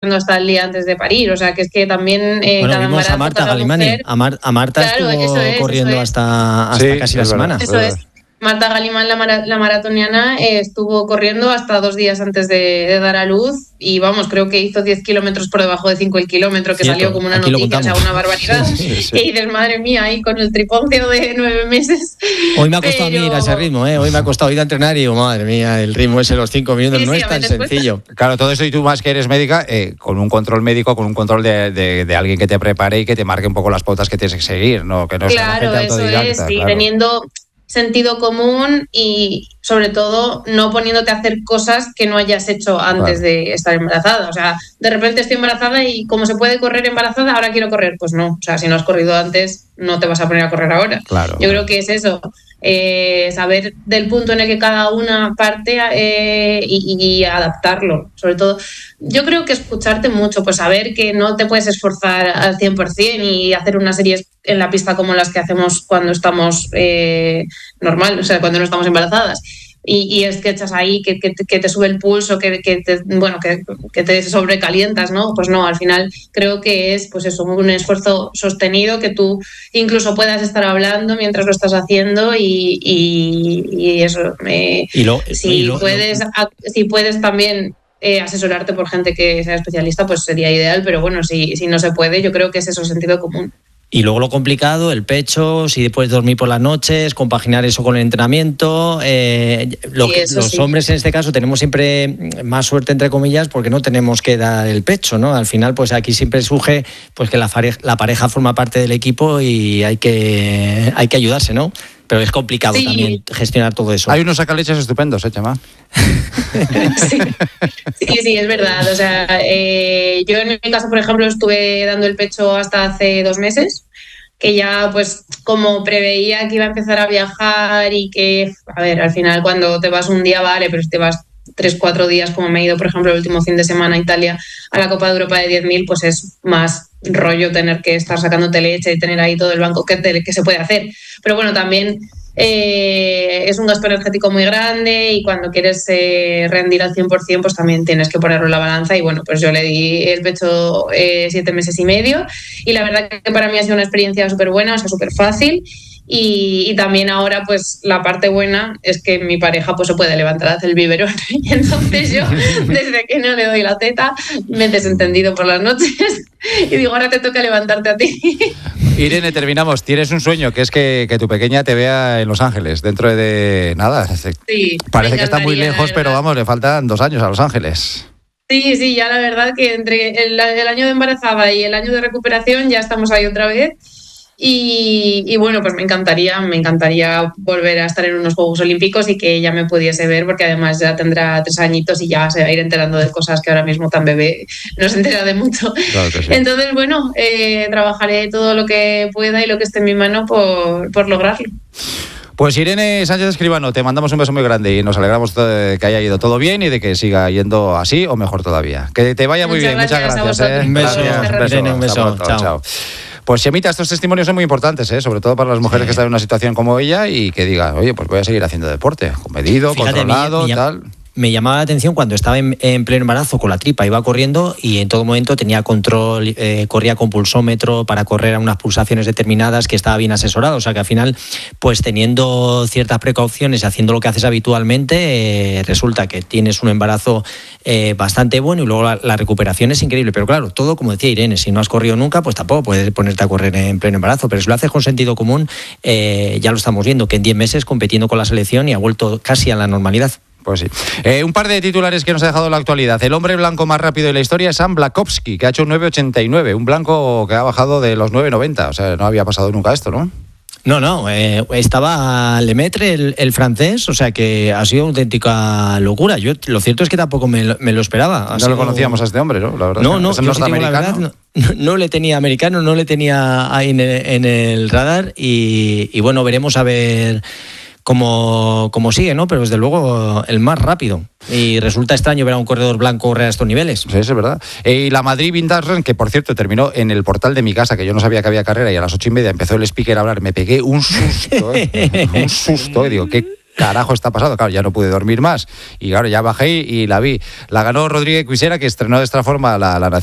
hasta el día antes de parir, o sea que es que también cada vimos a Marta Galimani, mujer, a Marta claro, estuvo corriendo hasta sí, casi la semana. Eso es. Marta Galimán, la maratoniana, estuvo corriendo hasta 2 días antes de dar a luz y vamos, creo que hizo 10 kilómetros por debajo de 5 el kilómetro, que salió como una noticia, o sea, una barbaridad. Sí. Y dices, madre mía, ahí con el triponcio de 9 meses. Hoy me ha costado a mí ir a ese ritmo, hoy me ha costado ir a entrenar y digo, madre mía, el ritmo ese de los 5 minutos no es tan sencillo. Claro, todo eso, y tú más que eres médica, con un control médico, con un control de alguien que te prepare y que te marque un poco las pautas que tienes que seguir, ¿no? Que no es claro, una gente autodidacta. Eso es, sí, teniendo sentido común y sobre todo no poniéndote a hacer cosas que no hayas hecho antes de estar embarazada. O sea, de repente estoy embarazada y como se puede correr embarazada, ahora quiero correr. Pues no, o sea, si no has corrido antes, no te vas a poner a correr ahora. Claro. Yo creo que es eso, saber del punto en el que cada una parte y adaptarlo. Sobre todo, yo creo que escucharte mucho, pues saber que no te puedes esforzar al 100% y hacer unas series en la pista como las que hacemos cuando estamos normal, o sea, cuando no estamos embarazadas. Y es que echas ahí, que te sube el pulso, que te sobrecalientas, ¿no? Pues no, al final creo que es pues eso, un esfuerzo sostenido, que tú incluso puedas estar hablando mientras lo estás haciendo y eso. Si puedes también asesorarte por gente que sea especialista, pues sería ideal, pero bueno, si no se puede, yo creo que es eso, sentido común. Y luego lo complicado, el pecho, si puedes dormir por las noches, compaginar eso con el entrenamiento. Los hombres en este caso tenemos siempre más suerte, entre comillas, porque no tenemos que dar el pecho, ¿no? Al final, pues aquí siempre surge pues que la pareja forma parte del equipo y hay que ayudarse, ¿no? Pero es complicado también gestionar todo eso. Hay unos sacaleches estupendos, Chema. Sí, es verdad. O sea, yo en mi caso, por ejemplo, estuve dando el pecho hasta hace 2 meses, que ya pues como preveía que iba a empezar a viajar y que, a ver, al final cuando te vas un día vale, pero si te vas 3-4 días, como me he ido, por ejemplo, el último fin de semana a Italia a la Copa de Europa de 10.000, pues es más rollo tener que estar sacándote leche y tener ahí todo el banco que se puede hacer. Pero bueno, también es un gasto energético muy grande y cuando quieres rendir al 100%, pues también tienes que ponerlo en la balanza. Y bueno, pues yo le di el pecho 7 meses y medio y la verdad que para mí ha sido una experiencia súper buena, o sea, súper fácil. Y también ahora pues la parte buena es que mi pareja pues se puede levantar a hacer el biberón y entonces yo desde que no le doy la teta me he desentendido por las noches y digo, ahora te toca levantarte a ti. Irene, terminamos. Tienes un sueño, que es que tu pequeña te vea en Los Ángeles dentro de nada. Sí, parece que está muy lejos, pero vamos, le faltan 2 años a Los Ángeles. Sí, ya la verdad que entre el año de embarazada y el año de recuperación ya estamos ahí otra vez. Y bueno, pues me encantaría volver a estar en unos Juegos Olímpicos y que ella me pudiese ver, porque además ya tendrá 3 añitos y ya se va a ir enterando de cosas que ahora mismo tan bebé no se entera de mucho. Claro que sí. Entonces, bueno, trabajaré todo lo que pueda y lo que esté en mi mano por lograrlo. Pues Irene Sánchez Escribano, te mandamos un beso muy grande y nos alegramos de que haya ido todo bien y de que siga yendo así o mejor todavía. Que te vaya muy bien, muchas gracias. Un beso, Irene, un beso. Chao. Pues Chemita, estos testimonios son muy importantes, sobre todo para las mujeres que están en una situación como ella y que digan, oye, pues voy a seguir haciendo deporte, medido, controlado, tal. Me llamaba la atención cuando estaba en pleno embarazo con la tripa, iba corriendo y en todo momento tenía control, corría con pulsómetro para correr a unas pulsaciones determinadas, que estaba bien asesorado, o sea que al final, pues teniendo ciertas precauciones y haciendo lo que haces habitualmente, resulta que tienes un embarazo bastante bueno y luego la recuperación es increíble, pero claro, todo como decía Irene, si no has corrido nunca, pues tampoco puedes ponerte a correr en pleno embarazo, pero si lo haces con sentido común, ya lo estamos viendo, que en 10 meses compitiendo con la selección y ha vuelto casi a la normalidad. Pues sí. Un par de titulares que nos ha dejado la actualidad. El hombre blanco más rápido de la historia es Sam Blakowski, que ha hecho un 9.89, un blanco que ha bajado de los 9.90. O sea, no había pasado nunca esto, ¿no? No, estaba Lemaitre, el francés, o sea que ha sido auténtica locura. Yo lo cierto es que tampoco me lo esperaba. No lo conocíamos a este hombre, ¿no? La verdad, no, es el norteamericano. No le tenía americano, no le tenía ahí en el radar y bueno, veremos a ver cómo sigue, ¿no? Pero desde luego el más rápido. Y resulta extraño ver a un corredor blanco correr a estos niveles. Sí, eso es verdad. Y la Madrid Vintage Run, que por cierto terminó en el portal de mi casa, que yo no sabía que había carrera, y a las 8:30 empezó el speaker a hablar. Me pegué un susto, un susto. Y digo, carajo está pasando? Claro, ya no pude dormir más. Y claro, ya bajé y la vi. La ganó Rodríguez Cuisera, que estrenó de esta forma la